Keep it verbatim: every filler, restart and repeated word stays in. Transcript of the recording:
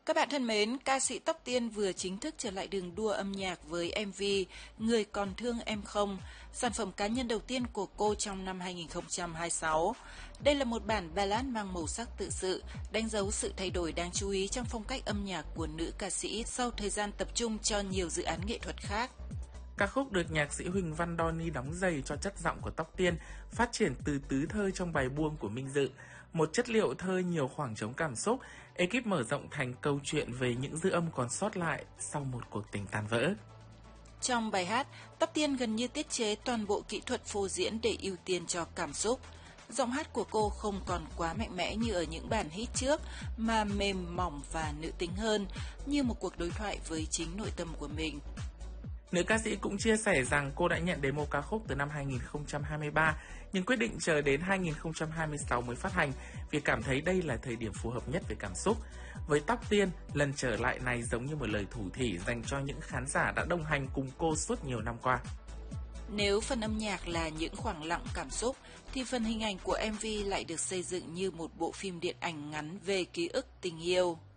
Các bạn thân mến, ca sĩ Tóc Tiên vừa chính thức trở lại đường đua âm nhạc với em vê Người Còn Thương Em Không, sản phẩm cá nhân đầu tiên của cô trong năm hai nghìn không trăm hai mươi sáu. Đây là một bản ballad mang màu sắc tự sự, đánh dấu sự thay đổi đáng chú ý trong phong cách âm nhạc của nữ ca sĩ sau thời gian tập trung cho nhiều dự án nghệ thuật khác. Ca khúc được nhạc sĩ Huỳnh Văn Donny đóng giày cho chất giọng của Tóc Tiên, phát triển từ tứ thơ trong bài buông của Minh Dự. Một chất liệu thơ nhiều khoảng trống cảm xúc, ekip mở rộng thành câu chuyện về những dư âm còn sót lại sau một cuộc tình tan vỡ. Trong bài hát, Tóc Tiên gần như tiết chế toàn bộ kỹ thuật phô diễn để ưu tiên cho cảm xúc. Giọng hát của cô không còn quá mạnh mẽ như ở những bản hit trước, mà mềm mỏng và nữ tính hơn, như một cuộc đối thoại với chính nội tâm của mình. Nữ ca sĩ cũng chia sẻ rằng cô đã nhận demo ca khúc từ năm hai nghìn không trăm hai mươi ba, nhưng quyết định chờ đến hai nghìn không trăm hai mươi sáu mới phát hành vì cảm thấy đây là thời điểm phù hợp nhất về cảm xúc. Với Tóc Tiên, lần trở lại này giống như một lời thủ thỉ dành cho những khán giả đã đồng hành cùng cô suốt nhiều năm qua. Nếu phần âm nhạc là những khoảng lặng cảm xúc, thì phần hình ảnh của em vê lại được xây dựng như một bộ phim điện ảnh ngắn về ký ức tình yêu.